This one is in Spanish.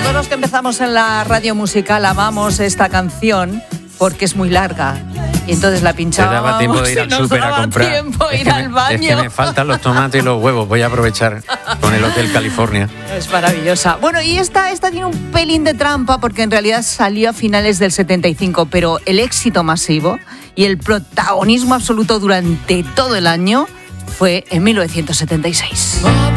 Todos los que empezamos en la radio musical amamos esta canción porque es muy larga. Y entonces la pinchábamos. Te daba tiempo de ir al súper a comprar. Tiempo ir al baño. Es que me faltan los tomates y los huevos. Voy a aprovechar con el Hotel California. Es maravillosa. Bueno, y esta tiene un pelín de trampa porque en realidad salió a finales del 75, pero el éxito masivo y el protagonismo absoluto durante todo el año fue en 1976.